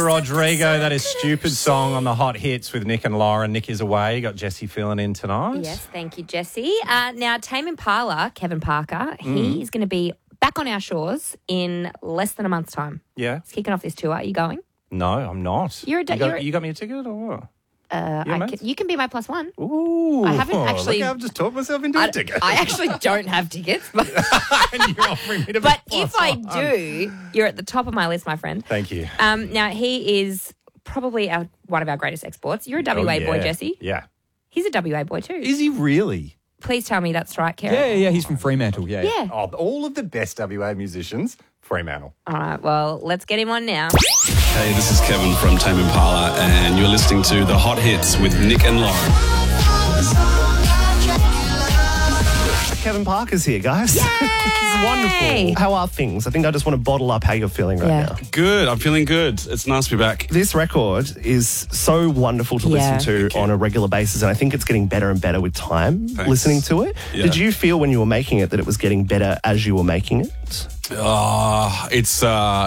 Rodrigo. That is Stupid Song on the Hot Hits with Nick and Lauren. Nick is away. You got Jesse filling in tonight. Yes, thank you, Jesse. Now, Tame Impala, Kevin Parker, he is going to be back on our shores in less than a month's time. Yeah. He's kicking off this tour. Are you going? No, I'm not. You got me a ticket or what? You can be my plus one. Ooh. I haven't actually. Look, I've just talked myself into a ticket. I actually don't have tickets. But, and you're offering me to be but plus if I one. do, you're at the top of my list, my friend. Thank you. Now, he is probably one of our greatest exports. You're a WA boy, Jesse. Yeah. He's a WA boy too. Is he really? Please tell me that's right, Kerry. Yeah, he's from Fremantle, yeah. Oh, all of the best WA musicians, Fremantle. All right, well, let's get him on now. Hey, this is Kevin from Tame Impala, and you're listening to The Hot Hits with Nick and Lauren. Kevin Parker's here, guys. Yay! It's wonderful. How are things? I think I just want to bottle up how you're feeling right now. Good, I'm feeling good. It's nice to be back. This record is so wonderful to listen to on a regular basis, and I think it's getting better and better with time listening to it. Yeah. Did you feel when you were making it that it was getting better as you were making it? It's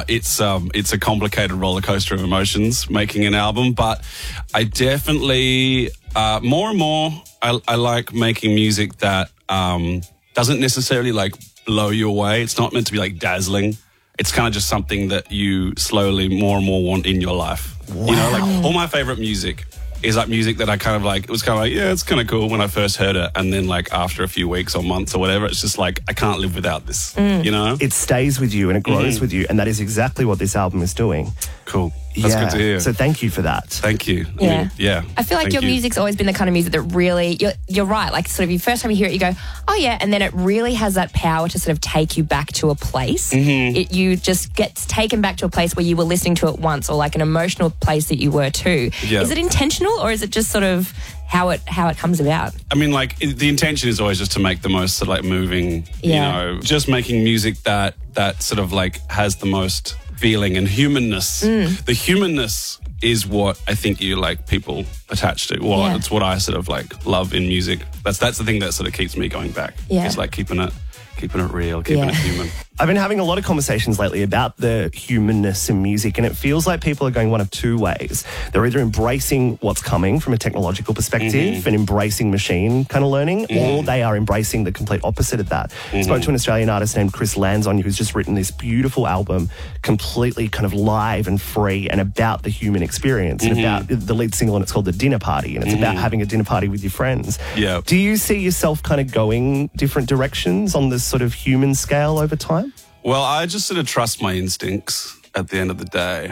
a complicated roller coaster of emotions making an album, but I definitely more and more I like making music that doesn't necessarily like blow you away. It's not meant to be like dazzling. It's kind of just something that you slowly more and more want in your life. Wow. You know, like all my favorite music is like music that I kind of like, it was kind of like, yeah, it's kind of cool when I first heard it. And then like after a few weeks or months or whatever, it's just like, I can't live without this, you know? It stays with you and it grows with you. And that is exactly what this album is doing. Cool. That's good to hear. So thank you for that. Thank you. Yeah. I feel like your music's always been the kind of music that really, you're right, like sort of your first time you hear it, you go, oh yeah, and then it really has that power to sort of take you back to a place. You just get taken back to a place where you were listening to it once, or like an emotional place that you were too. Yeah. Is it intentional, or is it just sort of how it comes about? I mean, like the intention is always just to make the most sort of like moving, you know, just making music that sort of like has the most feeling and humanness. The humanness is what I think you like people attached to. Well, it's what I sort of like love in music. That's the thing that sort of keeps me going back. It's like keeping it real, keeping it human. I've been having a lot of conversations lately about the humanness in music, and it feels like people are going one of two ways. They're either embracing what's coming from a technological perspective and embracing machine kind of learning, or they are embracing the complete opposite of that. I spoke to an Australian artist named Chris Lanzon, who's just written this beautiful album, completely kind of live and free and about the human experience, and about the lead single, and it's called The Dinner Party, and it's about having a dinner party with your friends. Yeah. Do you see yourself kind of going different directions on this sort of human scale over time? Well, I just sort of trust my instincts at the end of the day.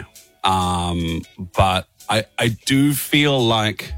But I do feel like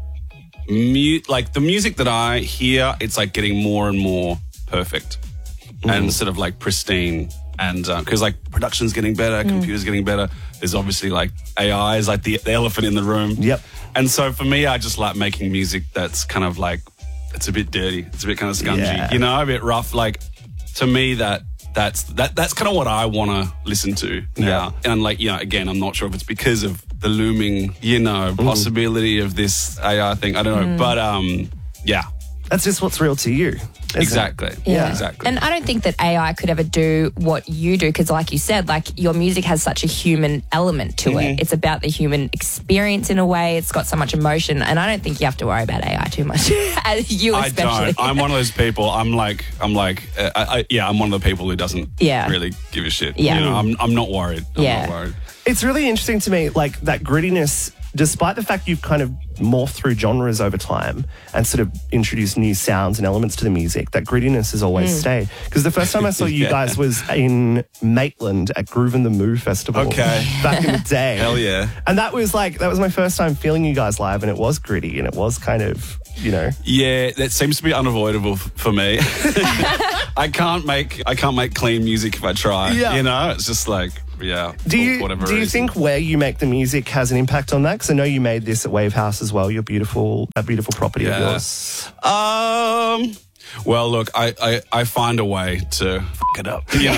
the music that I hear, it's like getting more and more perfect and sort of like pristine. And because like production's getting better, computers getting better. There's obviously like AI is like the elephant in the room. Yep. And so for me, I just like making music that's kind of like, it's a bit dirty. It's a bit kind of scungy, you know, a bit rough. Like to me, that's kind of what I want to listen to now. And like, you know, again, I'm not sure if it's because of the looming, you know, possibility of this AI thing. I don't know. But yeah. That's just what's real to you. Exactly. Yeah. Exactly. And I don't think that AI could ever do what you do, because like you said, like your music has such a human element to it. It's about the human experience in a way. It's got so much emotion, and I don't think you have to worry about AI too much. As you especially. I don't. I'm one of those people. I'm one of the people who doesn't really give a shit. Yeah. You know, I'm not worried. I'm not worried. It's really interesting to me, like that grittiness, despite the fact you've kind of morphed through genres over time and sort of introduced new sounds and elements to the music, that grittiness has always stayed. Because the first time I saw you guys was in Maitland at Groove and the Moo Festival. Back in the day. Hell yeah. And that was my first time feeling you guys live, and it was gritty and it was kind of, you know. Yeah, that seems to be unavoidable for me. I can't make clean music if I try. Yeah. You know, it's just like, yeah. Do you think where you make the music has an impact on that? Because I know you made this at Wave House as well. That beautiful property of yours. Well, look, I find a way to fuck it up. You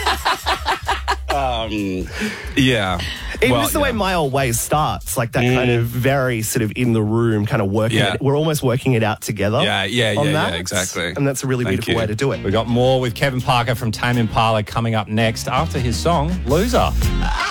know. Yeah. Even just the way My Old Ways starts, like that kind of very sort of in the room kind of working it. We're almost working it out together. Yeah, exactly. And that's a really beautiful way to do it. We got more with Kevin Parker from Tame Impala coming up next after his song, Loser.